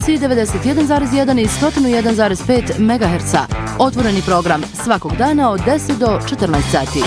91,1 i 101,5 MHz. Otvoreni program svakog dana od 10 do 14 sati.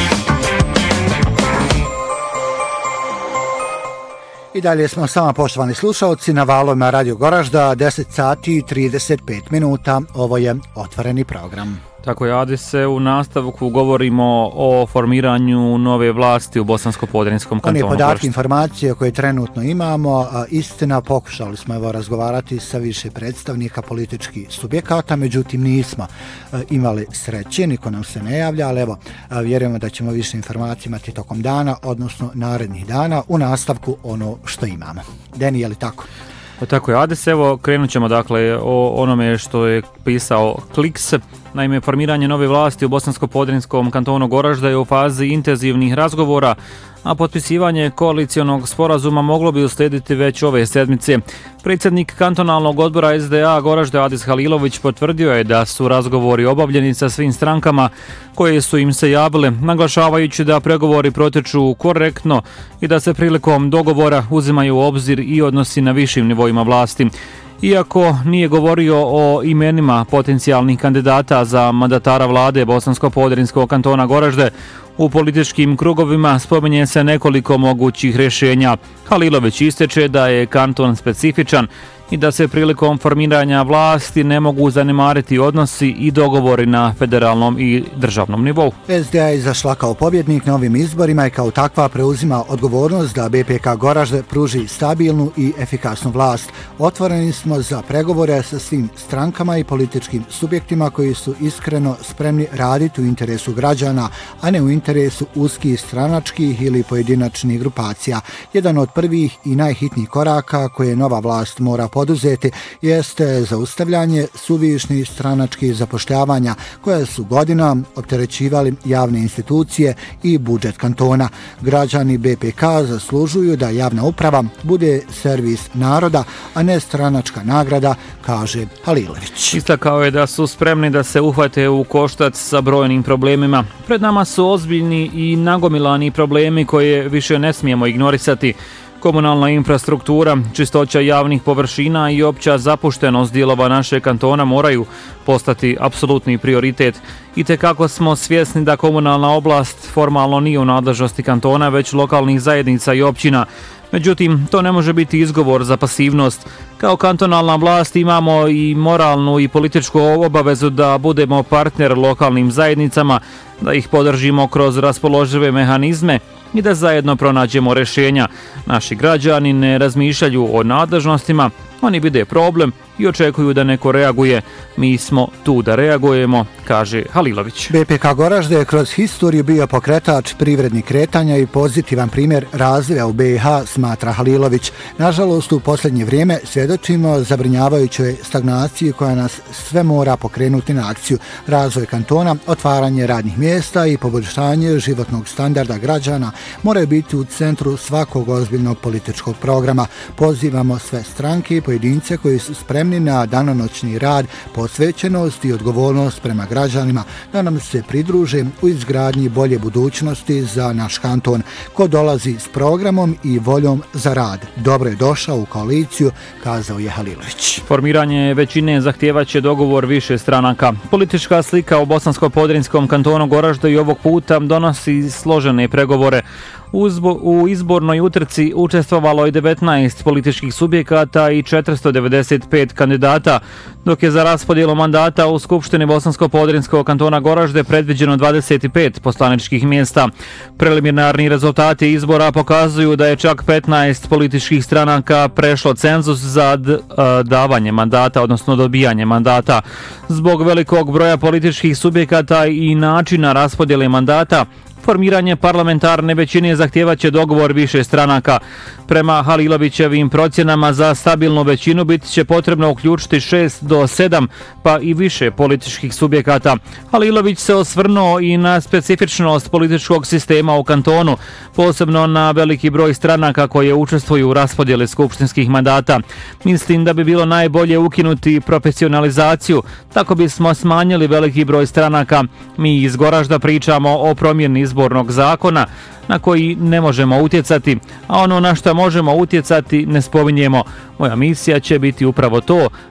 I dalje smo s vama, poštovani slušalci, na valovima Radio Goražda, 10 sati i 35 minuta. Ovo je otvoreni program. Tako je, Adise, u nastavku govorimo o formiranju nove vlasti u Bosansko-Podrinjskom kantonu. One podatke, informacije koje trenutno imamo, istina, pokušali smo razgovarati sa više predstavnika političkih subjekata, međutim nismo imali sreće, niko nam se ne javlja, ali evo, vjerujemo da ćemo više informacije imati tokom dana, odnosno narednih dana, u nastavku ono što imamo. Deni, je li tako? Tako je, Adis, evo krenut ćemo dakle o onome što je pisao Kliks. Naime, formiranje nove vlasti u Bosansko-Podrinjskom kantonu Goražda je u fazi intenzivnih razgovora, a potpisivanje koalicionog sporazuma moglo bi uslijediti već ove sedmice. Predsjednik kantonalnog odbora SDA Goražda Adis Halilović potvrdio je da su razgovori obavljeni sa svim strankama koje su im se javile, naglašavajući da pregovori proteču korektno i da se prilikom dogovora uzimaju u obzir i odnosi na višim nivoima vlasti. Iako nije govorio o imenima potencijalnih kandidata za mandatara vlade Bosansko-Podrinjskog kantona Goražde, u političkim krugovima spominje se nekoliko mogućih rješenja. Halilović ističe da je kanton specifičan i da se prilikom formiranja vlasti ne mogu zanemariti odnosi i dogovori na federalnom i državnom nivou. SDA je izašla kao pobjednik na ovim izborima i kao takva preuzima odgovornost da BPK Goražde pruži stabilnu i efikasnu vlast. Otvoreni smo za pregovore sa svim strankama i političkim subjektima koji su iskreno spremni raditi u interesu građana, a ne u interesu uskih stranačkih ili pojedinačnih grupacija. Jedan od prvih i najhitnijih koraka koje nova vlast mora poduzeti jeste zaustavljanje suvišnih stranačkih zapošljavanja koja su godinama opterećivali javne institucije i budžet kantona. Građani BPK zaslužuju da javna uprava bude servis naroda, a ne stranačka nagrada, kaže Halilović. Istakao je da su spremni da se uhvate u koštac sa brojnim problemima. Pred nama su ozbiljni i nagomilani problemi koje više ne smijemo ignorisati. Komunalna infrastruktura, čistoća javnih površina i opća zapuštenost dijelova našeg kantona moraju postati apsolutni prioritet. I tekako smo svjesni da komunalna oblast formalno nije u nadležnosti kantona, već lokalnih zajednica i općina. Međutim, to ne može biti izgovor za pasivnost. Kao kantonalna vlast imamo i moralnu i političku obavezu da budemo partner lokalnim zajednicama, da ih podržimo kroz raspoložive mehanizme i da zajedno pronađemo rješenja. Naši građani ne razmišljaju o nadležnostima, oni vide problem i očekuju da neko reaguje. Mi smo tu da reagujemo, kaže Halilović. BPK Goražde je kroz historiju bio pokretač privrednih kretanja i pozitivan primjer razvoja u BiH, smatra Halilović. Nažalost, u posljednje vrijeme svjedočimo zabrinjavajućoj stagnaciji koja nas sve mora pokrenuti na akciju. Razvoj kantona, otvaranje radnih mjesta i poboljšanje životnog standarda građana moraju biti u centru svakog ozbiljnog političkog programa. Pozivamo sve stranke i pojedince koji su spremni na danonoćni rad, posvećenost i odgovornost prema građanima da nam se pridruže u izgradnji bolje budućnosti za naš kanton. Ko dolazi s programom i voljom za rad, dobro je došao u koaliciju, kazao je Halilović. Formiranje većine zahtijevaće dogovor više stranaka. Politička slika u Bosansko-Podrinjskom kantonu Goražda i ovog puta donosi složene pregovore. U izbornoj utrci učestvovalo je 19 političkih subjekata i 495 kandidata, dok je za raspodjelu mandata u Skupštini Bosansko-Podrinjskog kantona Goražde predviđeno 25 poslaničkih mjesta. Preliminarni rezultati izbora pokazuju da je čak 15 političkih stranaka prešlo cenzus za davanje mandata, odnosno dobijanje mandata. Zbog velikog broja političkih subjekata i načina raspodjele mandata, formiranje parlamentarne većine zahtijevaće dogovor više stranaka. Prema Halilovićevim procjenama za stabilnu većinu bit će potrebno uključiti 6 do 7 pa i više političkih subjekata. Halilović se osvrnuo i na specifičnost političkog sistema u kantonu, posebno na veliki broj stranaka koje učestvuju u raspodjeli skupštinskih mandata. Mislim da bi bilo najbolje ukinuti profesionalizaciju, tako bismo smanjili veliki broj stranaka. Mi iz Goražda pričamo o promjeni izbornog zakona na koji ne možemo utjecati, a ono na što možemo utjecati ne spominjemo. Moja misija će biti upravo to,